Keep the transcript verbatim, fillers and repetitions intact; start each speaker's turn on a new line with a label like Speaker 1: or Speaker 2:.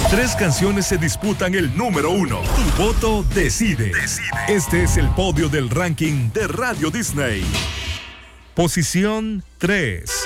Speaker 1: Tres canciones se disputan el número uno. Tu voto decide. decide. Este es el podio del ranking de Radio Disney. Posición tres.